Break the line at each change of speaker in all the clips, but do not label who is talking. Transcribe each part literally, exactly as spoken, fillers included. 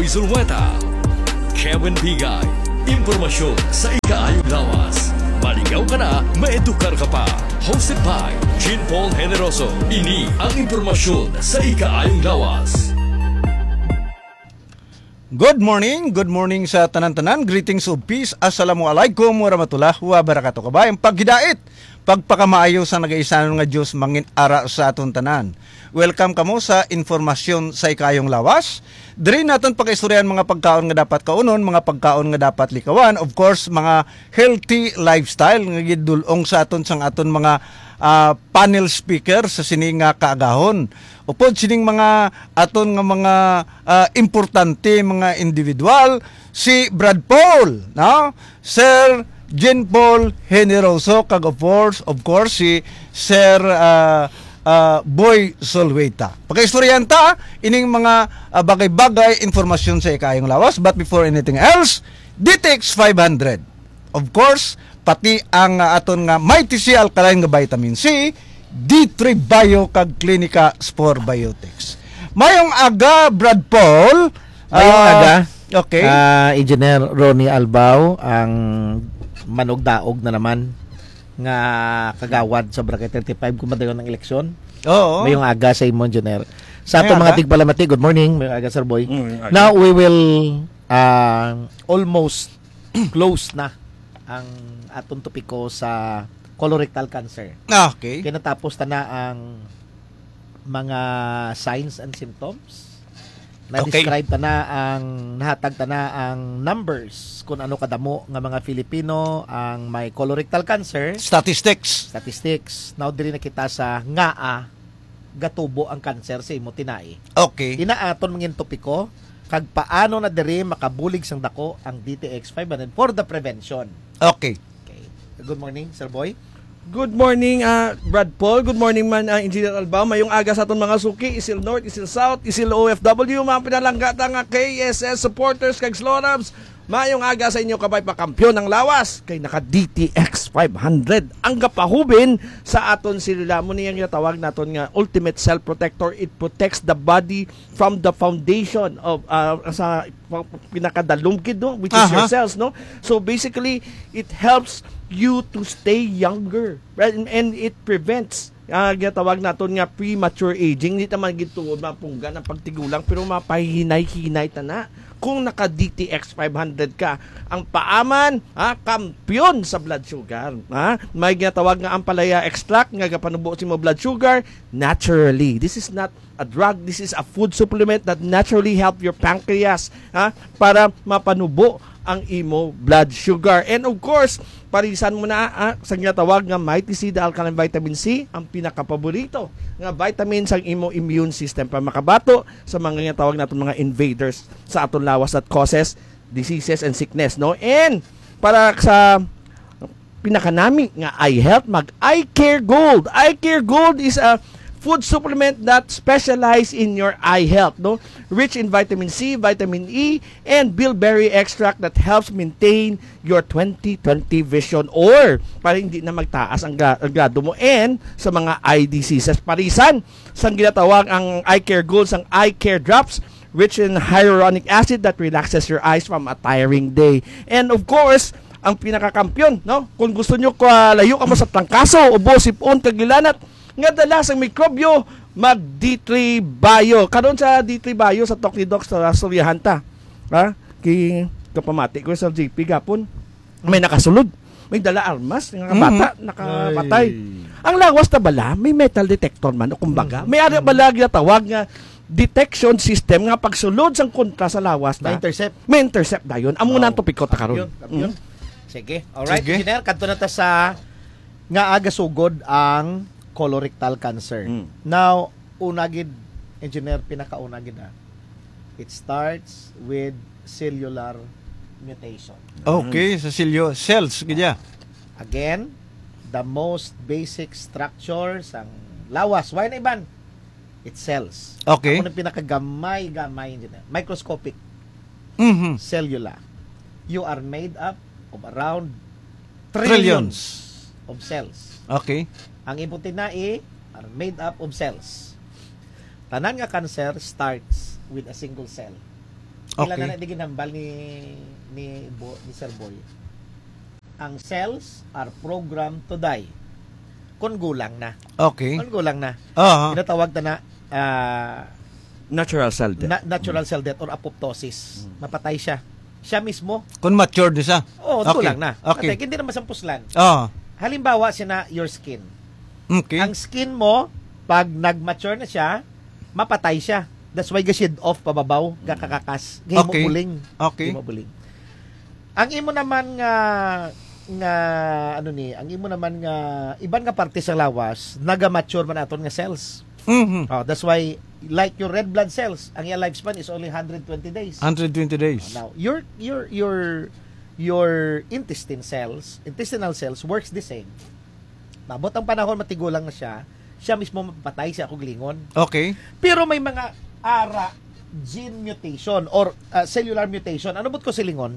Zulweta, Kevin Bigay. Impormasyon sa ikaayong lawas. Maligaw ka na, maedukar ka pa. Hosted by Jean Paul Generoso. Ini ang impormasyon sa ikaayong lawas.
Good morning, good morning sa tanan-tanan. Greetings of peace. Assalamualaikum warahmatullahi wabarakatuh. Kabayang paghidait, pagpakamaayo sa nagaisanon nga Diyos mangin ara sa aton tanan. Welcome kamo sa informasyon sa ikayong lawas. Diri naton pag-istoryahan mga pagkaon nga dapat kaunon, mga pagkaon nga dapat likawan. Of course, mga healthy lifestyle nga gidulong sa aton sang aton mga uh, panel speaker sa sining nga kaagahon. Upod sining mga aton nga mga uh, importante mga individual, si Brad Paul, no? Sir Jean Paul Generoso, kag of course, of course si Sir uh, uh, Boy Zulweta. Pagkaistoryan ta ining mga uh, bagay-bagay informasyon sa ikayong lawas, but before anything else, D T X five hundred. Of course, pati ang uh, aton nga Mighty C Alkaline nga vitamin C, D three Bio kag Clinica Spore Biotics. Mayong aga Brad Paul,
mayong uh, aga.
Okay.
Uh, Engineer Ronnie Albao ang manugdaog na naman nga kagawad sa bracket thirty-five kumadayon ng eleksyon.
Oo.
Mayong aga sa imo, Engineer. Sa ato mga tigpalamati, good morning. Mayong aga, Sir Boy.
Mm,
Now we will uh, almost close na ang atong topiko sa colorectal cancer.
Okay.
Kinatapos ta na ang mga signs and symptoms. Na-describe
okay.
ta na ang nahatag ta na ang numbers kung ano kadamo nga mga Filipino ang may colorectal cancer.
Statistics.
Statistics. Now diri na kita sa ngaa gatubo ang cancer sa imo tinai.
Okay.
Inaaton mangin topiko kag paano na diri makabulig sang dako ang D T X five hundred for the prevention.
Okay.
Okay. Good morning, Sir Boy.
Good morning, uh, Brad Paul. Good morning man, uh, Engineer Albao. Mayong aga sa aton mga suki, Isil North, Isil South, Isil O F W, mga pinalangga nga K S S supporters kag Slorabs. Mayong aga sa inyo kabay pa kampyon ng lawas kay naka D T X five hundred. Ang gapahubin sa aton silila mo niyang tawag naton nga ultimate cell protector. It protects the body from the foundation of uh, sa pinakadalumkid, no, which is
uh-huh.
your cells, no. So basically, it helps you to stay younger, right? And it prevents uh, ginatawag naton nga premature aging. Hindi naman gituod mapunggan ang pagtigulang pero mapahinay-hinay ta na kung naka D T X five hundred ka. Ang paaman, ha, kampyon sa blood sugar, ha? May ginatawag nga ampalaya extract nga gapanubo si mo blood sugar naturally. This is not a drug, this is a food supplement that naturally help your pancreas, ha, para mapanubo ang imo blood sugar. And of course, parisan mo na ah, sa ginatawag nga Mighty C, the alkaline vitamin C, ang pinakapaborito nga vitamin sa imo immune system para makabato sa mga ginatawag natin mga invaders sa aton lawas that causes diseases and sickness, no? And para sa pinakanami nga eye health, mag Eye Care Gold. Eye Care Gold is a food supplement that specialize in your eye health, no? Rich in vitamin C, vitamin E, and bilberry extract that helps maintain your twenty twenty vision or para hindi na magtaas ang, gra- ang grado mo and sa mga eye diseases. Parisan, sang ginatawag ang Eye Care Gold, ang Eye Care Drops, rich in hyaluronic acid that relaxes your eyes from a tiring day. And of course, ang pinakakampyon, no? Kung gusto nyo uh, layo ka mo sa tangkaso, ubo, sipon, kagilanat, nga dala sa mikrobyo, mag D three Bio. Karon sa D three Bio sa Talk ni Doc sa Suryahanta. Ha? Kay kapamati ko sa J P gapon. May nakasulod. May dala armas, nga bata, mm-hmm. nakapatay. Ay. Ang lawas na bala, may metal detector man, o kumbaga. Mm-hmm. May ari bala ginatawag nga detection system nga pagsulod sang kontra sa lawas na.
May intercept.
May intercept dayon. Amo oh. na to pikot ta karon.
Mm-hmm. Sige. Alright, Engineer, kadto na ta sa nga aga sugod ang colorectal cancer. Mm. Now, unagid, Engineer, pinakaunagid na. It starts with cellular mutation.
Okay, sa silyo, cells, ganyan.
Again, the most basic structure sang lawas. Why na iban? It's cells.
Okay.
Ako na pinakagamay-gamay, Engineer. Microscopic.
Mm-hmm.
Cellular. You are made up of around
trillions,
trillions of cells.
Okay.
Ang imong tinai are made up of cells. Tanan nga cancer starts with a single cell. Kailan
Okay.
na na ginambal ni ni Bo, ni Sir Boy. Ang cells are programmed to die. Kung gulang na.
Okay.
Kung gulang na.
Aha.
Tinatawag na na ah,
Natural cell death.
na- natural cell death or apoptosis. Mapatay siya. Siya mismo.
Kung matured na siya.
Oo,
Okay.
gulang na.
Okay.
Patay, hindi na masampuslan.
Ah.
Halimbawa, siya na your skin.
Okay.
Ang skin mo, pag nag-mature na siya, mapatay siya. That's why ga-shed off pababaw, gakakakas. Gay mo
Okay.
buling.
Okay.
Gay mo buling. Ang imo naman nga nga ano ni, ang imo naman nga iban nga parte sa lawas, naga-mature man aton nga cells.
Mhm.
Oh, that's why like your red blood cells, ang iyang lifespan is only one hundred twenty days.
one hundred twenty days.
Now, your your your your intestine cells, intestinal cells works the same. Mabot ang panahon matigulang na siya, siya mismo mapatay siya kung lingon.
Okay.
Pero may mga ara gene mutation or uh, cellular mutation. Ano bot ko silingon?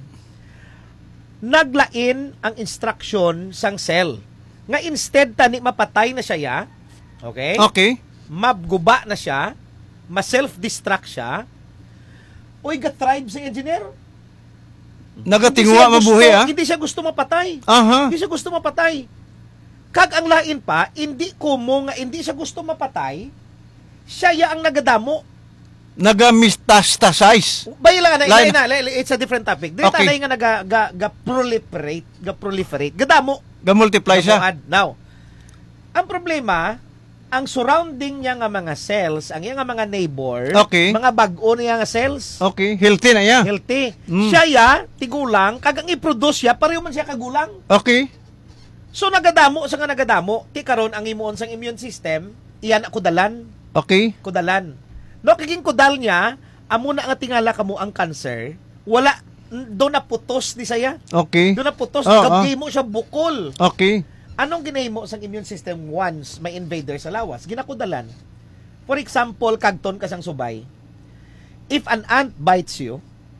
Naglain ang instruction sang cell. Nga instead tani mapatay na siya ya, okay?
Okay.
Mabguba na siya, ma-self-destruct siya, uy, ga-thrive sa engineer.
Nagatingwa
Hindi siya
mabuhi
gusto-
ah.
Hindi siya gusto mapatay.
Aha.
Hindi siya gusto mapatay. Kag ang lain pa, hindi ko mo nga hindi siya gusto mapatay, siya ya ang nagadamo.
Naga-metastasize.
Bayla na,
Lain-
na, na, it's a different topic. Dito
Okay.
okay. nga naga ga, ga proliferate, ga proliferate, gadamo.
Ga-multiply siya.
Gamuad. Now, ang problema, ang surrounding niya nga mga cells, ang iya nga mga neighbor,
Okay.
mga bag-o niya nga cells,
Okay. Healthy na ya.
healthy.
Mm.
Siya ya, tigulang, kag ang i-produce siya, pareho man siya kagulang.
Okay.
So nagadamo sa nga nagadamo, ti karon ang imuon sang immune system, iyan ako dalan,
Okay.
kudalan. No kaging kudal niya, amo na nga tingala kamo ang cancer, wala do na putos di saya.
Okay.
Do na putos,
Oo,
kag mo siya bukol.
Okay.
Anong ginahimo sang immune system once may invader sa lawas? Ginakudalan. For example, kagton ka sang subay. If an ant bites you,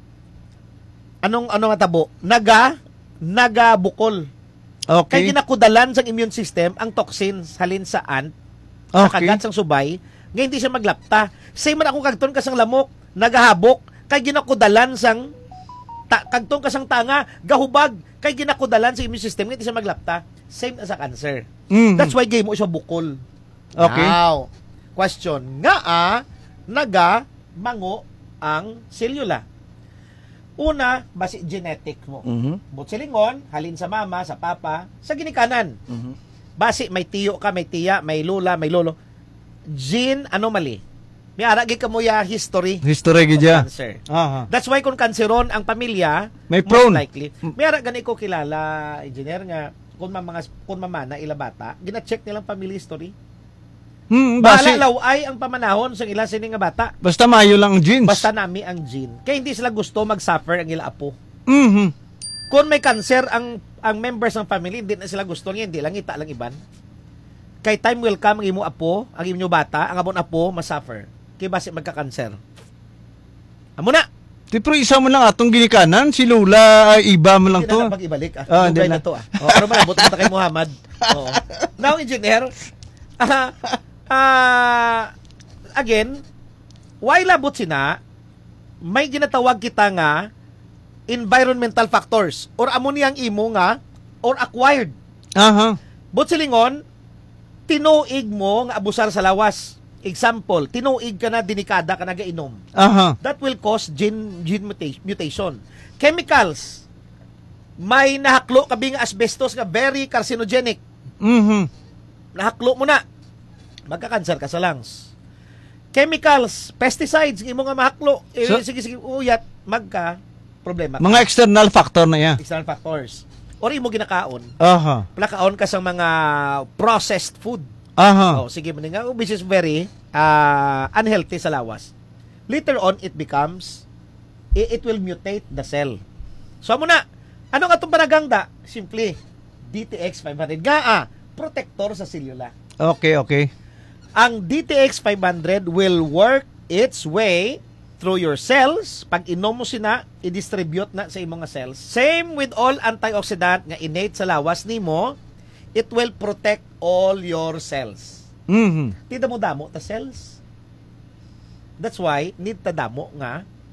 anong ano nga tabo? Naga naga bukol. Kay
Okay.
ginakudalan sang immune system ang toxins halin sa ant sa
Okay.
kagat sang subay, nga hindi siya maglapta. Same man ako kagton ka sang lamok, nagahabok, kay ginakudalan sang ta, kagton ka sang tanga, gahubag, kay ginakudalan sa immune system, nga hindi siya maglapta. Same as sa cancer.
Mhm.
That's why gay mo siya bukol.
Okay.
Now, question, nga ah, naga mango ang selula. Una, basi genetic mo.
Mhm.
Butsilingon, halin sa mama, sa papa, sa ginikanan.
Mhm.
Basi may tiyo ka, may tiya, may lula, may lolo. Gene anomaly. May aragi ka mo ya history
History
of
gidya.
cancer.
Aha.
That's why kung kanseron ang pamilya,
May
most
prone.
likely. May ara gani ko kilala, engineer nga, kung mga kung mamana ila bata, gina-check nilang family history.
Hmm,
Bahala
basi.
law ay ang pamanahon sa ila sini nga bata.
Basta mayo lang ang genes.
Basta nami ang gene. Kaya hindi sila gusto mag-suffer ang ila apo.
Mhm.
Kung may cancer ang ang members ng family, hindi na sila gusto niya, hindi lang ita lang iban. Kay time will come ang imo apo, ang imo bata, ang abon apo masuffer. Kay basi magka-cancer. Amo na.
Di pero isa mo lang atong ginikanan, si Lula ay iba mo lang
Hindi
to.
na pag-ibalik. Ah,
Ah, hindi
Dugay na
na.
to ah. O, ano man, abot mo kay Muhammad. Oo. Now, engineer, ah, ah, again, why labot sina, may ginatawag kita nga environmental factors or amo niyang imo nga or acquired.
Aha.
But silingon, tinuig mo nga abusar sa lawas. Example, tinuig ka na, dinikada ka na gainom.
Aha.
That will cause gene, gene muta- mutation. Chemicals, may nahaklo kabi nga asbestos nga very carcinogenic.
Mhm.
Nahaklo mo na, magka-cancer ka sa lungs. Chemicals, pesticides, imo nga mahaklo. Eh,
So-
sige, sige, uyat, magka problema. ka.
Mga external factor na ya.
External factors. Or imo ginakaon.
Aha.
Plakaon ka sa mga processed food.
Aha.
Oh, sige mo nga, which is very uh, unhealthy sa lawas. Later on, it becomes, it, it will mutate the cell. So, amo na, ano nga itong panagangda? Simply, D T X five hundred. Nga ah, protector sa selula.
Okay, okay.
Ang D T X five hundred will work its way through your cells. Pag inom mo sina, i-distribute na sa imong nga cells. Same with all antioxidant nga innate sa lawas nimo, it will protect all your cells.
Mhm.
Ti damo-damo ta cells. That's why need ta damo nga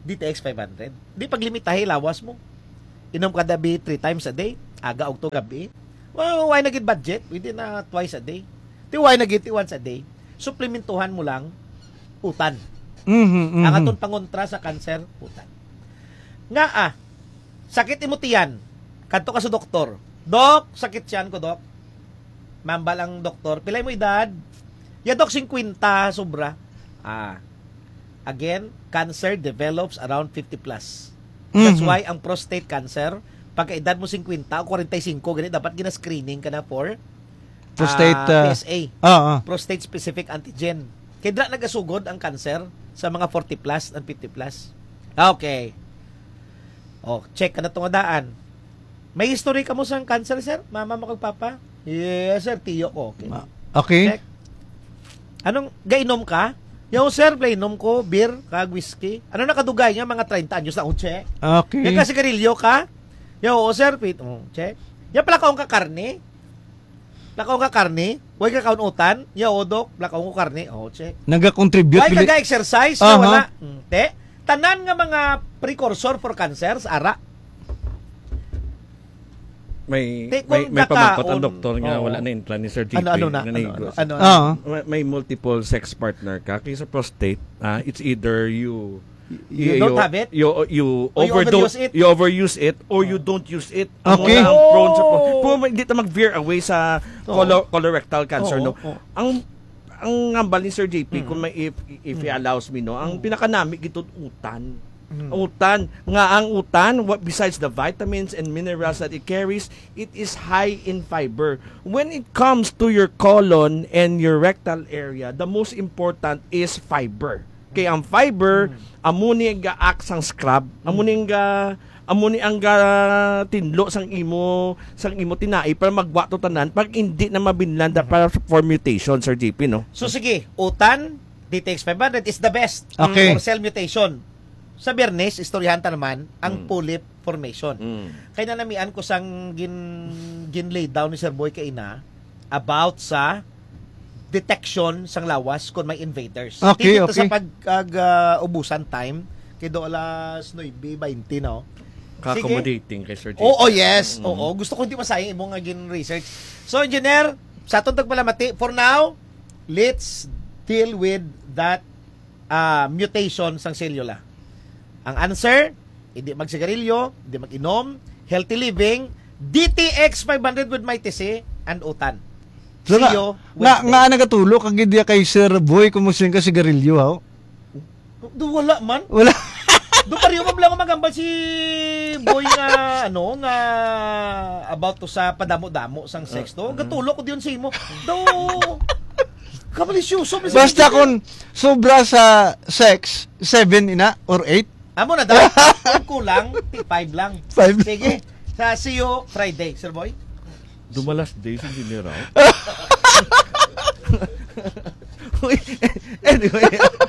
D T X five hundred. Di paglimitahi lawas mo. Inom kada bi three times a day, aga og to gabi. Well, why na gid budget? Within na twice a day. Di why na gid once a day. Suplementuhan mo lang utan.
Mhm.
Ang
mhm.
aton pangontra sa cancer, utan. Nga ah, sakit imutian. Kadto ka sa doktor. Dok, sakit yan ko, dok. Mambal ang doktor. Pilay mo edad? Ya, dok, fifty, sobra. Ah, again, cancer develops around fifty plus. That's
Mhm.
why ang prostate cancer, pagka edad mo fifty o forty-five, ganit, dapat gina-screening ka na for
Prostate,
ah,
uh,
P S A.
Ah, ah.
Prostate specific antigen. Kaya dra nagasugod ang cancer sa mga forty plus and fifty plus. Okay. Oh, check ka na itong daan. May history ka mo sa cancer, sir? Mama mo kag papa? Yes, sir. Tiyo ko. Okay.
Okay.
Check. Anong, gainom ka? Yung sir, plainom ko, beer, kag whiskey. Ano nakadugay niya? Mga thirty anyos na. Oh, check.
Okay.
Yung kasi karilyo ka? Yung, oh, sir, pit. Oh, check. Yung pala kaong ka karne? Lakaw ka karne? Huwag ka kaunutan? Yung, oh, dok, lakaw ko karne. Oh, check.
Naga-contribute.
Why
bili-
ka exercise?
Aha.
Na wala. Hmm, te, tanan nga mga precursor for cancer sa ara.
May
Te,
may,
kung
may pamangkot ang
nakaon-
doktor nga
Oo.
wala na implant ni Sir G P.
Ano, ano na?
na
Ano, ano,
naigos.
ano, ano?
Ah.
May, may multiple sex partner ka. Kaya sa prostate, ah, it's either you
You don't have it?
You you
Or you
overdose
overuse it?
You overuse it or you don't use it. Ang
Okay.
mga ang prone sa pro-
Oh.
Kung hindi ta mag-veer away sa colo- colorectal cancer,
Oo,
no.
oo.
Ang ang ngambal ni Sir J P,
Mm.
kung may if if he allows me, no, ang pinakanami gito utan. Utan, nga ang utan, what besides the vitamins and minerals that it carries, it is high in fiber. When it comes to your colon and your rectal area, the most important is fiber. Kaya ang fiber, amuni nga act sang scrub, amuni nga amuni ang ga tinlo sang imo sang imo tinai para magwato tanan pag hindi na mabinlanda para for mutation, Sir J P, no?
So sige, utan, D T X five hundred is the best
Okay.
for cell mutation. Sa Bernes, istoryahan ta naman ang polyp formation.
Mm.
Kaya nalamian ko sang gin, gin lay down ni Sir Boy kaina about sa detection sang lawas kung may invaders.
Okay,
Dito
okay.
sa pag-ubusan time, kaya do alas nine twenty, no?
Ka-accommodating kay Sir J P.
Oo, yes. Oo, gusto ko hindi masayang imong nga gin research. So, engineer, sa atong tagpalamati, for now, let's deal with that uh, mutation sang cellula. Ang answer, hindi magsigarilyo, hindi mag-inom, healthy living, D T X five hundred with Mighty C, and utan.
So,
See
nga,
you
nga,
Wednesday.
nga nagatulo kag idya kay Sir Boy kumusin ka sigarilyo ha.
Do wala man.
Wala.
Do pariyo mo lang magambal si Boy nga ano nga about to sa padamo-damo sang sex to. Gatulo ko diyon sa imo. Do Kabalisyoso.
Basta kung sobra sa sex, seven ina or eight.
Amo na daw. Kung kulang, five lang.
Five.
Sige. Sa see you Friday, Sir Boy.
Dumalas days in general.
Anyway,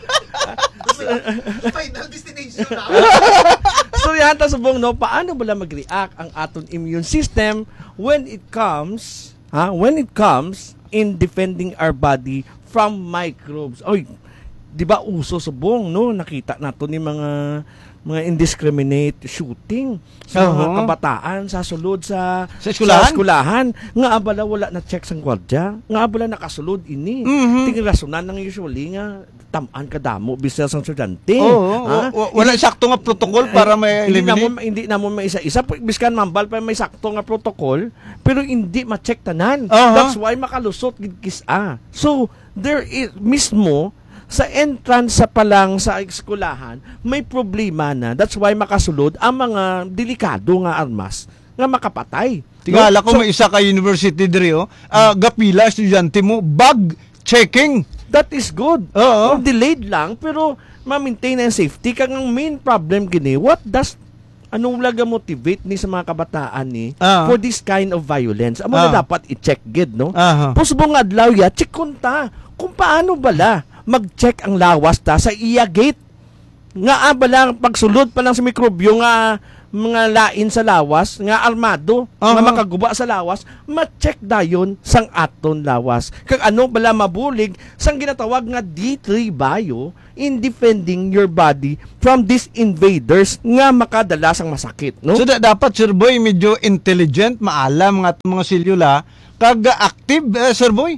Final destination na.
so yan ta subong, no, paano bala mag-react ang aton immune system when it comes, ha, when it comes in defending our body from microbes. Oy, di ba uso subong, no, nakita nato ni mga mga indiscriminate shooting sa mga
Oo.
kabataan sa sulod sa
Sa eskwelahan?
sa eskwelahan. Nga abala wala na check sang gwardiya, nga abala nakasulod ini.
Mhm.
Tingin rasunan ng usually nga tamaan kadamo bisel sang estudyante.
Oo,
Ha?
wa- wala sakto nga protocol para may
hindi na mo
eliminate.
hindi na mo may isa-isa biskan mambal pa may sakto nga protocol pero hindi ma-check tanan.
Aha.
That's why makalusot gid kisa. So there is mismo sa entrance sa palang sa eskwelahan may problema na. That's why makasulod ang mga delikado nga armas nga makapatay.
Tingala
No?
ko
So,
may isa ka university diri oh. Ah, gapila estudyante mo bag checking.
that is good.
Oo.
Oh, delayed lang pero ma-maintain ang safety kang ang main problem gini. What does anong laga motivate ni sa mga kabataan ni
Ah.
for this kind of violence? Amo
Ah.
na dapat i-check gid, no?
Aha.
Pusbong adlaw ya, check kunta kung paano bala mag-check ang lawas ta sa iya gate. Nga abala pagsulod pa lang sa mikrobyo nga mga lain sa lawas, nga armado,
Aha.
nga makaguba sa lawas, ma-check dayon sang aton lawas. Kag ano bala mabulig sang ginatawag nga D three bio
in defending your body from these invaders nga makadala sang masakit, no?
So da- dapat Sir Boy medyo intelligent, maalam nga itong mga selula kag active eh, Sir Boy.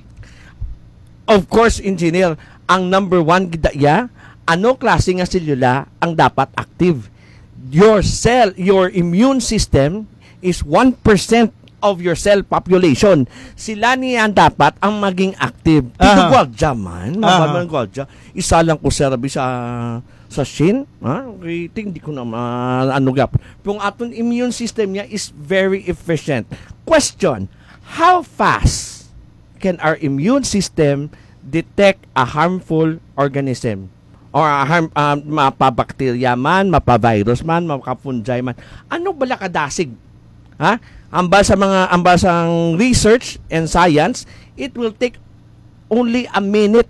Of course, engineer, ang number one gidaya, ano klase nga selula ang dapat active? Your cell, your immune system is one percent of your cell population. Sila niya dapat ang maging active. Dito
Aha.
gwaldya man,
Aha.
mababa ng gwaldya. Isa lang ko serabi sa sa shin, ha? Rating, di ko na ma, ano gap. Yung aton immune system niya is very efficient. Question, how fast can our immune system detect a harmful organism? Or a harm, uh, mapabakterya man, mapavirus man, mapafungi man. Ano bala kadasig? Ha? Ambal sa mga ambal sa research and science, it will take only a minute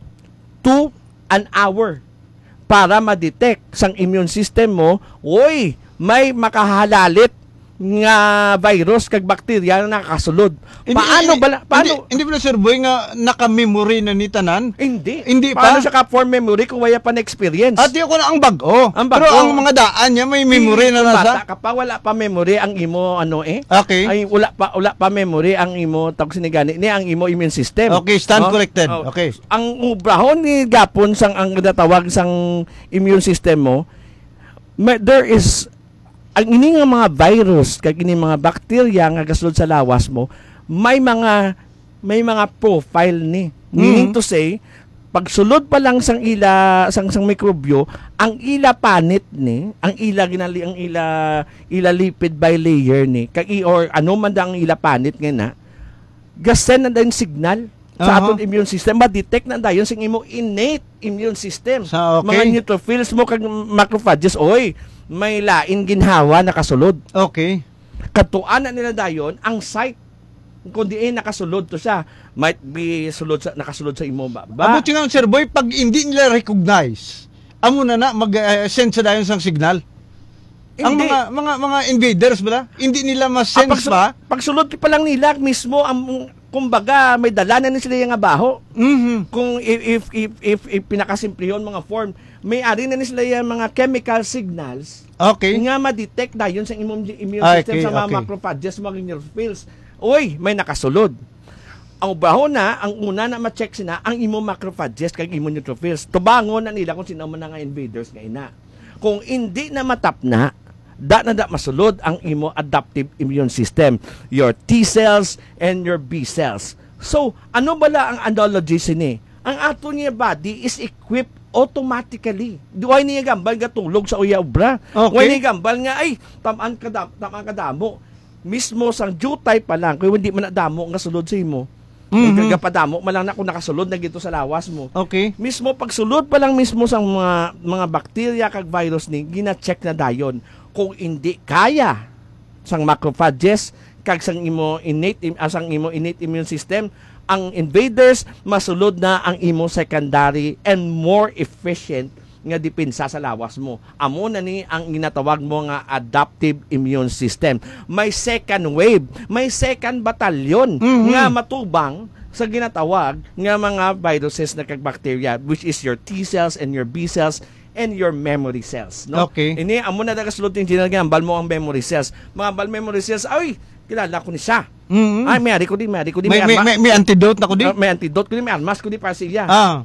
to an hour para ma-detect sang immune system mo, oy, may makahalalit nga virus kag bakterya na nakasulod. Paano bala paano
Hindi, hindi pala Sir Boy nga naka-memory na ni tanan?
hindi
Hindi
paano
pa?
siya ka-form memory kung wala pa na experience?
At di ako na ang bago.
Ang bago.
Pero ang mga daan niya may memory na
Kung
nasa.
bata ka pa, wala pa memory ang imo ano eh.
Okay.
Ay wala pa wala pa memory ang imo tawag sinigani ni ang imo immune system.
Okay, stand
No?
corrected.
Oh.
Okay.
Ang ubrahon ni gapon sang ang natawag sang immune system mo, may, there is ang ini nga mga virus kag ini mga bakterya nga gasulod sa lawas mo, may mga may mga profile ni. Meaning
Mhm.
to say, pagsulod pa lang sang ila sang sang mikrobyo, ang ila panit ni, ang ila ginali ang ila ila lipid bilayer ni, kag i- or ano man da ang ila panit nga na, gasen na din signal sa
Aha.
aton immune system, ma-detect na dayon sing imo innate immune system.
Sa- okay.
Mga neutrophils mo kag macrophages, oy, may lain ginhawa nakasulod.
Okay.
Katuan na nila dayon ang site kung diin nakasulod to siya, might be sulod sa nakasulod sa imo ba. ba?
Abuti nga Sir Boy, pag hindi nila recognize, amo na na mag-send sa dayon sang signal. Ang
Hindi.
mga mga mga invaders bala, hindi nila
Ah,
ma-sense
pagsu-
ba?
Pagsulod pa lang nila mismo ang kumbaga may dala na ni sila yung nga baho.
Mhm.
Kung if if if, if, if pinakasimplihon mga form, may ari na ni sila yung mga chemical signals
Okay.
nga ma-detect dayon sa immune immune
Ah,
system
okay,
sa mga
okay.
macrophages, mga neutrophils. Oy, may nakasulod. Ang baho na, ang una na ma-check sina ang imo macrophages kag imo neutrophils. Tubangon na nila kung sino man nga invaders nga ina. Kung hindi na matap na, da na da masulod ang imo adaptive immune system, your T cells and your B cells. So, ano bala ang analogy sini? Ang ato niya body is equipped automatically. Duay niya gambal nga tulog sa uya obra.
Okay.
Duay niya gambal nga ay tamaan ka dam, tamaan ka damo. Mismo sang jutay pa lang kung hindi man na damo nga sulod sa imo.
Mhm.
Kagapadamo man lang na kung nakasulod na gito sa lawas mo.
Okay.
Mismo pagsulod pa lang mismo sa mga mga bakterya kag virus ni gina-check na dayon kung hindi kaya sang macrophages kag sang imo innate uh, sang imo innate immune system, ang invaders masulod na ang imo secondary and more efficient nga depensa sa lawas mo. Amo na ni ang ginatawag mo nga adaptive immune system. May second wave, may second batalyon
Mhm.
nga matubang sa ginatawag nga mga viruses na kag bacteria, which is your T cells and your B cells and your memory cells, no?
Okay.
Ini amo na daga sulod engineer nga ambal mo ang memory cells. Mga bal memory cells, ay kilala ko ni siya.
Mhm.
Ay may ari ko di, may ari ko di,
May, may,
arma-
may, may antidote na ko di.
Ah, may antidote ko di, may armas ko di para siya.
Ah.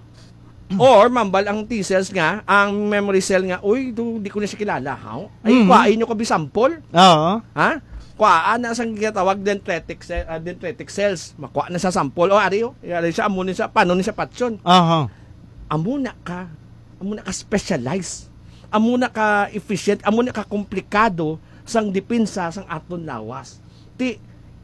Or mambal ang T cells nga, ang memory cell nga, uy, do, di ko na siya kilala, ha? Ay,
Mhm.
kuhain nyo ka bisampol,
Oo.
ha? Kuhaan na sang ginatawag dendritic, cell, uh, dendritic cells. Makuha na sa sample. O, ari, o. Ari siya, amo ni siya, paano ni siya patsyon?
Aha.
Amo na ka, amo na ka specialize. Amo na ka efficient, amo na ka komplikado sang depensa sang aton lawas. Ti,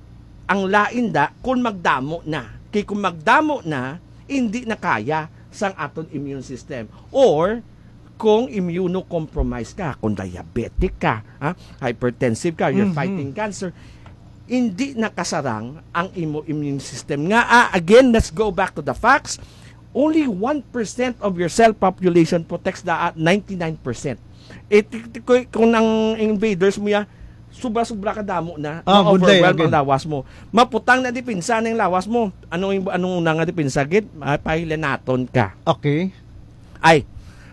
ang lain da, kung magdamo na. Kay kung magdamo na, hindi na kaya sang aton immune system. Or, kung immunocompromised ka, kung diabetic ka, ha? Hypertensive ka, you're
Mhm.
fighting cancer, hindi nakasarang ang imo immune system. Nga, ah, again, let's go back to the facts. Only one percent of your cell population protects the uh, ninety-nine percent. Eh, t- t- kung- kung ang invaders mo ya, sobra-sobra ka damo na,
Ah, good day,
ma-overwhelm ang
again.
lawas mo. Maputang na dipinsa ng lawas mo. Anong, anong una nga dipinsa? Git, ah, pahilanaton ka.
Okay.
Ay,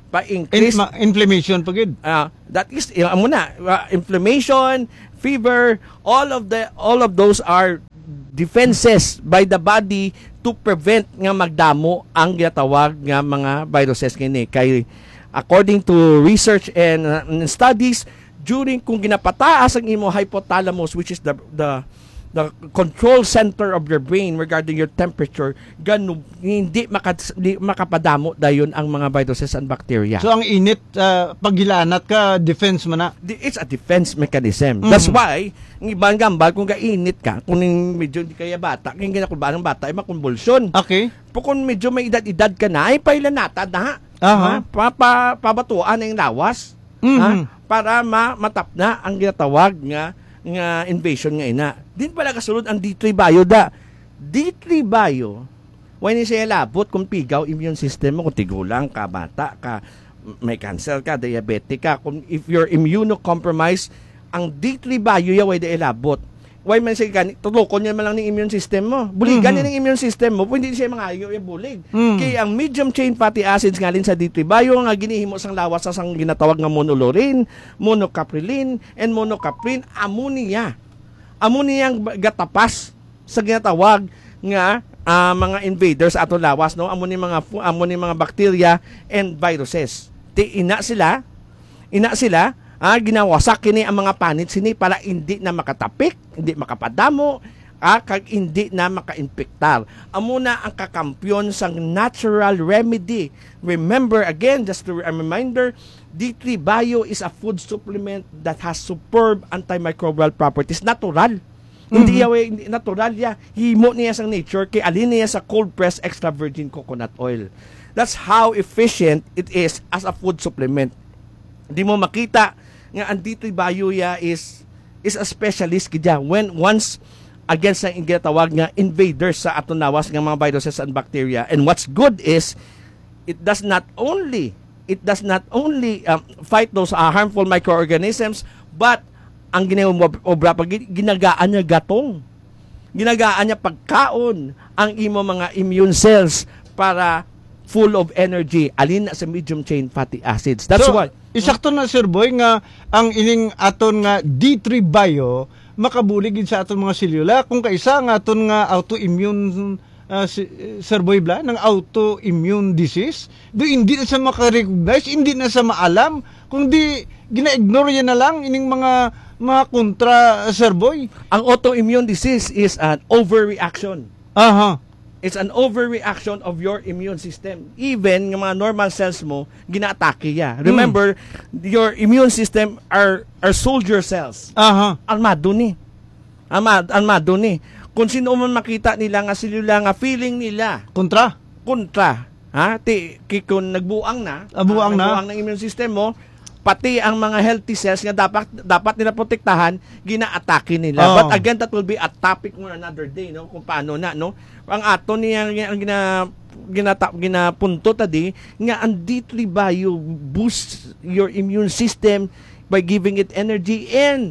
pa-increase
In- ma- inflammation pagid.
Uh, that is uh, muna uh, inflammation, fever, all of the all of those are defenses by the body to prevent nga magdamo ang ginatawag nga mga viruses kini. Kay according to research and, uh, and studies, during kung ginapataas ang imo hypothalamus, which is the the the control center of your brain regarding your temperature, ganu hindi maka, di, makapadamo dayon ang mga viruses and bacteria.
So ang init uh, paggilanat ka defense man na.
Di- it's a defense mechanism.
Mhm.
That's why ang ibang gambal kung gainit ka, kung medyo hindi kaya bata, kung ginakulbaan ng bata ay makonvulsyon.
Okay.
Po kung medyo may edad-edad ka na, ay pailanatad na.
Aha.
Ha? Pa, pa, pabatuan ang lawas.
Mhm.
Ha? Para ma, matap na ang ginatawag nga nga invasion nga ina. Din pala kasulod ang D three bio da. D three bio, when siya labot kung pigaw immune system mo, kung tigulang ka, bata ka, may cancer ka, diabetic ka, kung if you're immunocompromised, ang D three bio ya way da ilabot. Why man siya gani, tulukon niya man lang ng immune system mo. Buligan
Mhm.
niya ng immune system mo, hindi siya mangayo yung bulig.
Mhm.
Kaya ang medium chain fatty acids nga rin sa D three bio nga ginihimo sang lawas sa sang ginatawag nga monolaurin, monocaprilin, and monocaprin, ammonia. Ammonia ang gatapas sa ginatawag nga ah, mga invaders ato lawas, no? Ammonia mga fu- ammonia mga bacteria and viruses. Ti ina sila, ina sila Ah, ginawasak kini ang mga panit sini para hindi na makatapik, hindi makapadamo, ah, kag hindi na maka-infektar. Amuna ang kakampyon sang natural remedy. Remember again, just to a reminder, D three bio is a food supplement that has superb antimicrobial properties. Natural. Hindi yaw hindi natural ya. Himo niya sa nature kay alin niya sa cold pressed extra virgin coconut oil. That's how efficient it is as a food supplement. Hindi mo makita nga ang D three bio ya is is a specialist kidya when once against ang ginatawag nga invaders sa aton lawas nga mga viruses and bacteria. And what's good is it does not only it does not only um, fight those uh, harmful microorganisms, but ang ginaobra pag ginagaan niya gatong, ginagaan niya pagkaon ang imo mga immune cells para full of energy alin na sa medium chain fatty acids. That's
so,
why
isakto na Sir Boy nga ang ining aton nga D three bio makabulig gid sa aton mga selula kung kaisa nga aton nga autoimmune uh, si, Sir Boy bla ng autoimmune disease do hindi na sa makarecognize, hindi na sa maalam, kung di gina-ignore yan na lang ining mga mga kontra, Sir Boy.
ang autoimmune disease is an overreaction.
Aha.
It's an overreaction of your immune system. Even yung mga normal cells mo, gina-atake ya. Remember, your immune system are are soldier cells.
Aha.
Armado ni. Armado, armado ni. Kung sino man makita nila nga selula nga feeling nila
Kontra.
kontra, ha? Ti ki- kung nagbuang na,
Ah, buang
ah,
na.
nagbuang ng immune system mo, pati ang mga healthy cells nga dapat dapat nila protektahan, gina-atake nila.
Oh.
But again, that will be a topic for another day, no? Kung paano na, no? Ang ato niya ang gina ginata ginapunto tadi nga ang D three bio boosts your immune system by giving it energy and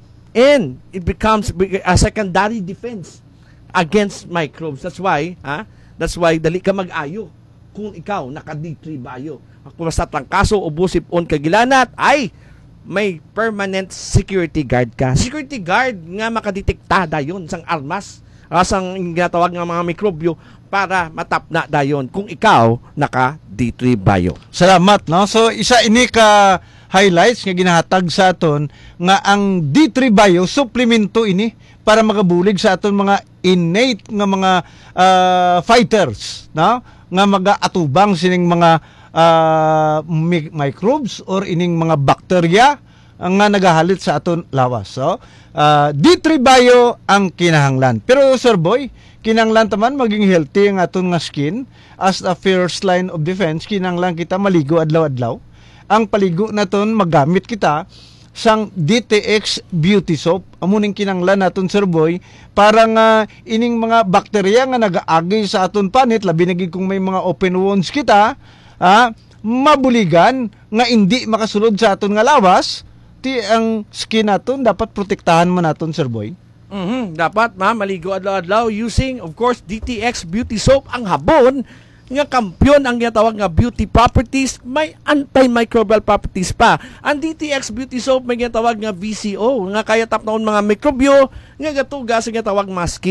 and it becomes a secondary defense against microbes. That's why, ha? That's why dali ka mag-ayo kung ikaw naka D three bio. Kung sa trangkaso o busip-on kagilanat, ay may permanent security guard ka. Security guard nga makadetekta dayon sang armas, uh, sang ginatawag nga mga mikrobyo para matapna dayon kung ikaw naka D three bio.
Salamat, no? So isa ini ka highlights nga ginahatag sa aton nga ang D three bio suplemento ini para makabulig sa aton mga innate nga mga uh, fighters, no? Nga mag-atubang sining mga uh, mi- microbes or ining mga bakterya ang nga nagahalit sa aton lawas. So, uh, D three bio ang kinahanglan. Pero Sir Boy, kinahanglan taman maging healthy ang aton nga skin as a first line of defense. Kinahanglan kita maligo adlaw-adlaw. Ang paligo naton magamit kita sang D T X beauty soap. Amuning kinahanglan naton Sir Boy para nga ining mga bakterya nga nagaagi sa aton panit, labi na gid kung may mga open wounds kita, ah, mabuligan nga hindi makasulod sa aton nga lawas, ti ang skin naton dapat protektahan man naton Sir Boy.
Mhm, dapat ma maligo adlaw-adlaw using of course D T X beauty soap ang habon nga kampyon ang ginatawag nga beauty properties, may antimicrobial properties pa. Ang D T X Beauty Soap may ginatawag nga V C O, nga kaya tapnaon mga mikrobyo, nga gatuga sa ginatawag nga skin